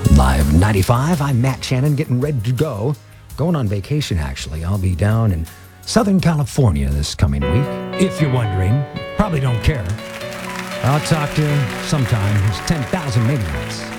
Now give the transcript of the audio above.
Live 95, I'm Matt Shannon, getting ready to go. Going on vacation, actually. I'll be down in Southern California this coming week. If you're wondering, probably don't care. I'll talk to you sometime. There's 10,000 maniacs.